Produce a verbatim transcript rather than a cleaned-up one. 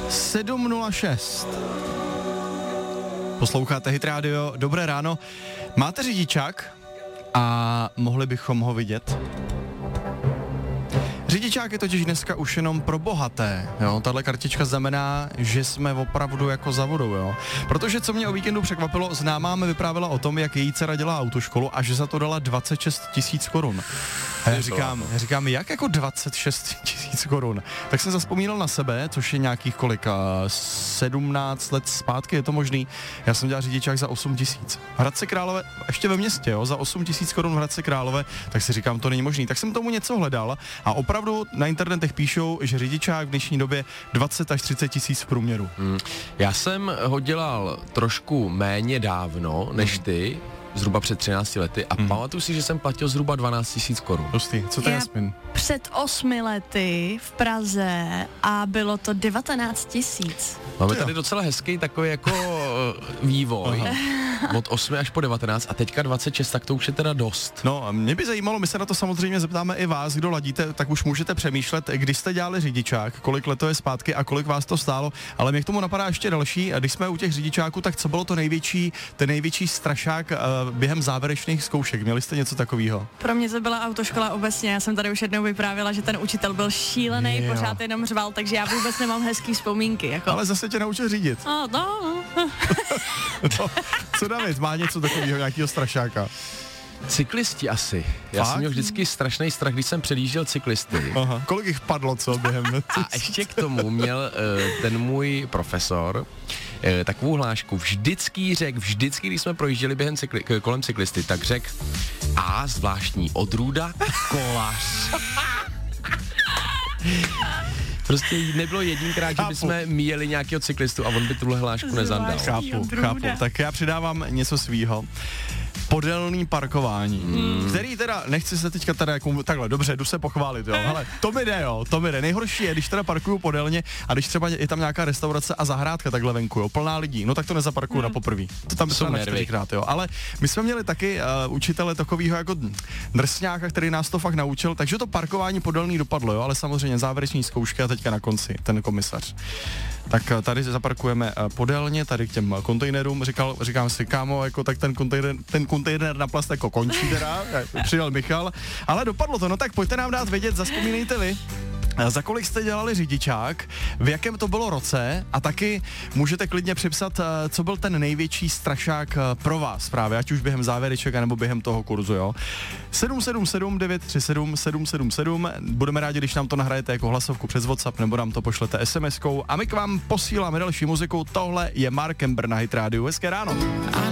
sedm nula šest. Posloucháte Hit Radio, dobré ráno. Máte řidičák a mohli bychom ho vidět? Řidičák je totiž dneska už jenom pro bohaté, jo, tahle kartička znamená, že jsme opravdu jako za vodou, jo, protože co mě o víkendu překvapilo, známá mi vyprávěla o tom, jak její dcera dělá autoškolu a že za to dala dvacet šest tisíc korun. A já říkám, já říkám, jak jako dvacet šest tisíc korun? Tak jsem zazpomínal na sebe, což je nějakých kolika, sedmnáct let zpátky, je to možný. Já jsem dělal řidičák za osm tisíc. V Hradci Králové, ještě ve městě, jo, za osm tisíc korun v Hradci Králové, tak si říkám, to není možný. Tak jsem tomu něco hledal a opravdu na internetech píšou, že řidičák v dnešní době dvacet až třicet tisíc v průměru. Hmm. Já jsem ho dělal trošku méně dávno než ty, zhruba před třinácti lety a hmm. pamatuju si, že jsem platil zhruba dvanáct tisíc korun. Hustý, co to je, Jasmin? Před osmi lety v Praze a bylo to devatenáct tisíc. Máme tady docela hezký takový jako vývoj. Aha. Od osmi až po devatenáct a teďka dvacet šest, tak to už je teda dost. No a mě by zajímalo, my se na to samozřejmě zeptáme i vás, kdo ladíte, tak už můžete přemýšlet, když jste dělali řidičák, kolik let to je zpátky a kolik vás to stálo, ale mě k tomu napadá ještě další, a když jsme u těch řidičáků, tak co bylo to největší, ten největší strašák uh, během závěrečných zkoušek, měli jste něco takového? Pro mě to byla autoškola obecně, já jsem tady už jednou vyprávěla, že ten učitel byl šílený, jo. Pořád jenom řval, takže já vůbec nemám hezký vzpomínky. Jako. Ale zase tě naučil řídit. No, no. no, co David, má něco takového, nějakého strašáka? Cyklisti asi. Já Fakt? jsem měl vždycky strašný strach, když jsem předjížděl cyklisty. Aha. Kolik jich padlo, co během? A ještě k tomu měl uh, ten můj profesor uh, takovou hlášku. Vždycky řekl, vždycky, když jsme projížděli během cykli, k, kolem cyklisty, tak řekl a zvláštní odrůda kolař. Prostě nebylo jedinkrát, že bychom míjeli nějakého cyklistu a on by tuhle hlášku nezandal. Chápu, chápu. Tak já přidávám něco svýho. Podélný parkování, hmm. který teda, nechci se teďka teda jako, takhle, dobře, jdu se pochválit, jo, hele, to mi jde, jo, to mi jde. Nejhorší je, když teda parkuju podélně a když třeba je tam nějaká restaurace a zahrádka takhle venku, jo, plná lidí, no tak to nezaparkuju hmm. na poprvý. To tam jsou na čtyřikrát, jo, ale my jsme měli taky uh, učitele takovýho jako drsňáka, který nás to fakt naučil, takže to parkování podélný dopadlo, jo, ale samozřejmě závěreční zkoušky a teďka na konci, ten komisař. Tak tady zaparkujeme podélně, tady k těm kontejnerům, říkal, říkám si, kámo, jako tak ten kontejner, ten kontejner na plast jako končí teda, přijel Michal, ale dopadlo to, no tak pojďte nám dát vědět, zazpomínejte vy, za kolik jste dělali řidičák, v jakém to bylo roce a taky můžete klidně připsat, co byl ten největší strašák pro vás právě, ať už během závěreček nebo během toho kurzu, jo. sedm sedm sedm devět tři sedm sedm sedm sedm, budeme rádi, když nám to nahrajete jako hlasovku přes WhatsApp nebo nám to pošlete SMSkou a my k vám posíláme další muziku, tohle je Mark Ember na Hit Radio, hezké ráno.